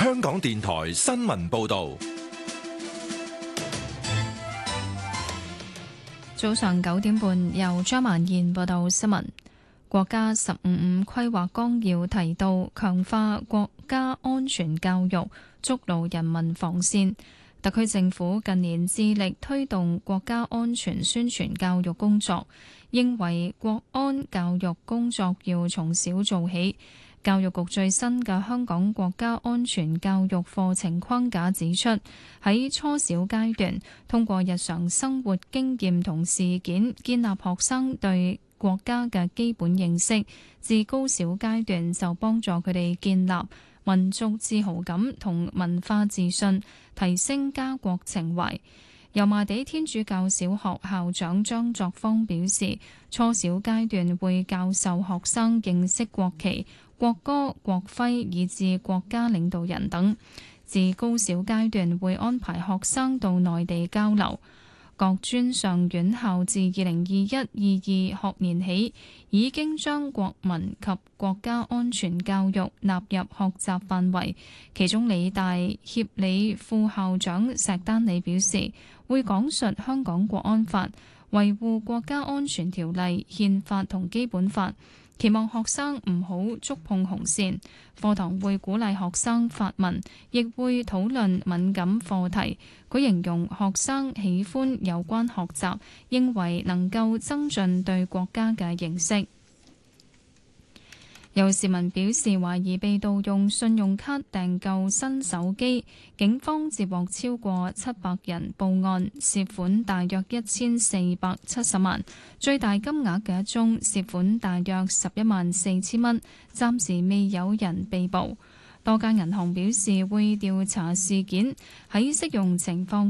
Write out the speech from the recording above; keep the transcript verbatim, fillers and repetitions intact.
香港電台新聞報道。 早上九點半，由張曼燕報道新聞。國家十五五規劃綱要提到，強化國家安全教育，築牢人民防線。特區政府近年致力推動國家安全宣傳教育工作，認為國安教育工作要從小做起。教育局最新嘅香港國家安全教育課程框架指出，喺初小階段，通過日常生活經驗同事件，建立學生對國家嘅基本認識；至高小階段就幫助佢哋建立民族自豪感同文化自信，提升家國情懷。油麻地天主教小學校長張作芳表示，初小階段會教授學生認識國旗、國歌、國徽以至國家領導人等；至高小階段會安排學生到內地交流。各專上院校自二零二一、二二學年起，已經將國民及國家安全教育納入學習範圍。其中理大協理副校長石丹理表示，會講述香港國安法、維護國家安全條例、憲法同基本法，期望學生唔好觸碰紅線。課堂會鼓勵學生發問，亦會討論敏感課題。佢形容學生喜歡有關學習，認為能夠增進對國家嘅認識。有市民表示懷疑被盜用信用卡訂購新手機，警方接獲超過七百人報案，涉款大約一千四百七十萬，最大金額嘅一宗涉款大約十一萬四千蚊，暫時未有人被捕。多間銀行表示會調查事件，喺適用情況